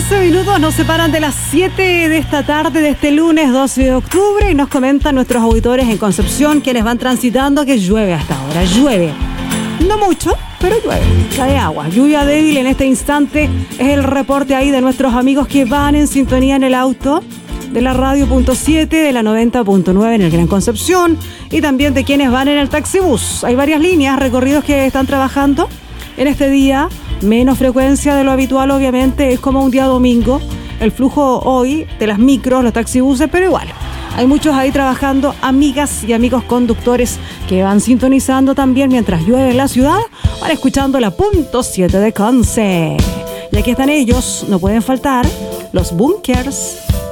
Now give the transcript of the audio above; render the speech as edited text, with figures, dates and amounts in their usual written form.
11 minutos nos separan de las 7 de esta tarde de este lunes 12 de octubre y nos comentan nuestros auditores en Concepción, quienes van transitando, que llueve hasta ahora. Llueve. No mucho, pero llueve. Cae agua. Lluvia débil en este instante es el reporte ahí de nuestros amigos que van en sintonía en el auto de la radio.7, de la 90.9 en el Gran Concepción y también de quienes van en el taxibús. Hay varias líneas, recorridos que están trabajando en este día. Menos frecuencia de lo habitual, obviamente, es como un día domingo. El flujo hoy de las micros, los taxibuses, pero igual. Hay muchos ahí trabajando, amigas y amigos conductores que van sintonizando también mientras llueve en la ciudad, van escuchando la punto 7 de Conce. Y aquí están ellos, no pueden faltar, los Bunkers.